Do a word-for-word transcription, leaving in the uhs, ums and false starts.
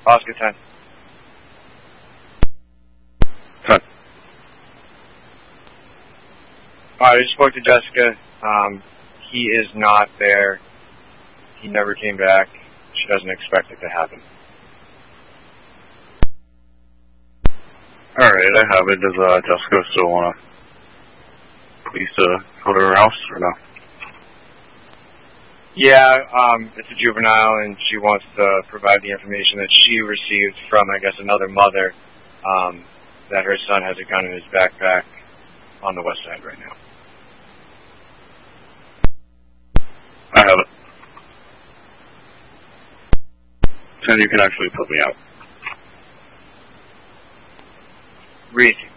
Oscar ten. ten. I just spoke to Jessica. Um, he is not there. He never came back. She doesn't expect it to happen. Alright, I have it. Does uh, Jessica still want to police uh, go to her house or no? Yeah, um, it's a juvenile, and she wants to provide the information that she received from, I guess, another mother, um, that her son has a gun in his backpack on the west side right now. I have it. Then you can actually put me out. Reed.